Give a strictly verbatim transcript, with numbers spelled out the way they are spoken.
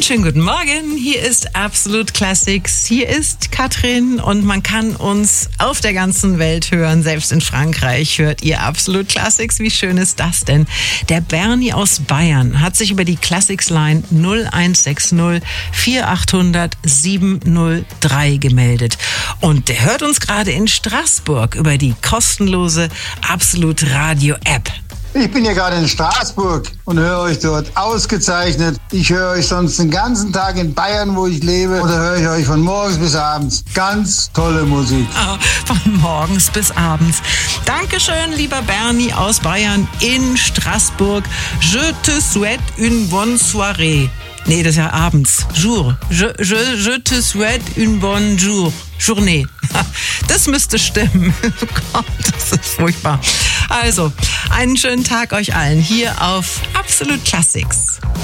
Einen schönen guten Morgen, hier ist Absolut Classics, hier ist Katrin und man kann uns auf der ganzen Welt hören, selbst in Frankreich hört ihr Absolut Classics, wie schön ist das denn? Der Bernie aus Bayern hat sich über die Classics Line null eins sechs null vier acht null null sieben null drei gemeldet und der hört uns gerade in Straßburg über die kostenlose Absolut Radio App. Ich bin hier gerade in Straßburg und höre euch dort ausgezeichnet. Ich höre euch sonst den ganzen Tag in Bayern, wo ich lebe. Oder höre ich euch von morgens bis abends. Ganz tolle Musik. Oh, von morgens bis abends. Dankeschön, lieber Bernie aus Bayern in Straßburg. Je te souhaite une bonne soirée. Nee, das ist ja abends. Jour. Je, je, je te souhaite une bonne jour. Journée. Das müsste stimmen. Oh Gott, das ist furchtbar. Also, einen schönen Tag euch allen hier auf Absolut Classics.